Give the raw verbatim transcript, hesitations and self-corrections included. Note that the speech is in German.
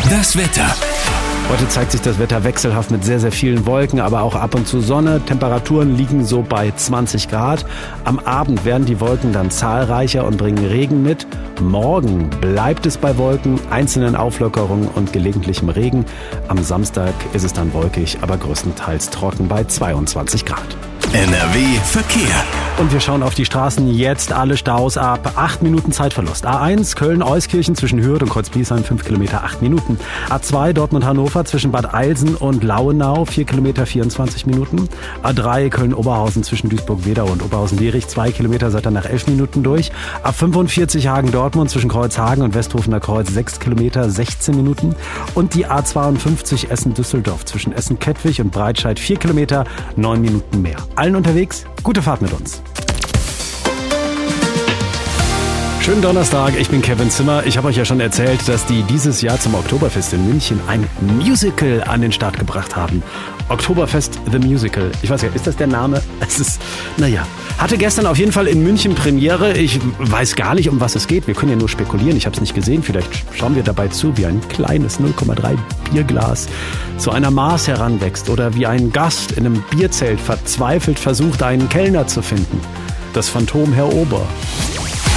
Das Wetter. Heute zeigt sich das Wetter wechselhaft mit sehr, sehr vielen Wolken, aber auch ab und zu Sonne. Temperaturen liegen so bei zwanzig Grad. Am Abend werden die Wolken dann zahlreicher und bringen Regen mit. Morgen bleibt es bei Wolken, einzelnen Auflockerungen und gelegentlichem Regen. Am Samstag ist es dann wolkig, aber größtenteils trocken bei zweiundzwanzig Grad. N R W Verkehr. Und wir schauen auf die Straßen. Jetzt alle Staus ab. Acht Minuten Zeitverlust. A eins Köln-Euskirchen zwischen Hürth und Kreuzbliesheim fünf Kilometer, acht Minuten. A zwei Dortmund-Hannover zwischen Bad Eilsen und Lauenau vier Kilometer, vierundzwanzig Minuten. A drei Köln-Oberhausen zwischen Duisburg-Wedau und Oberhausen-Lierich zwei Kilometer, seid ihr nach elf Minuten durch. A fünfundvierzig Hagen-Dortmund zwischen Kreuzhagen und Westhofener Kreuz sechs Kilometer, sechzehn Minuten. Und die A zweiundfünfzig Essen-Düsseldorf zwischen Essen-Kettwig und Breitscheid vier Kilometer, neun Minuten mehr. Allen unterwegs, gute Fahrt mit uns. Schönen Donnerstag, ich bin Kevin Zimmer. Ich habe euch ja schon erzählt, dass die dieses Jahr zum Oktoberfest in München ein Musical an den Start gebracht haben. Oktoberfest The Musical. Ich weiß ja, ist das der Name? Es ist, naja. Hatte gestern auf jeden Fall in München Premiere. Ich weiß gar nicht, um was es geht. Wir können ja nur spekulieren. Ich habe es nicht gesehen. Vielleicht schauen wir dabei zu, wie ein kleines null Komma drei Bierglas zu einer Maß heranwächst. Oder wie ein Gast in einem Bierzelt verzweifelt versucht, einen Kellner zu finden. Das Phantom Herr Ober.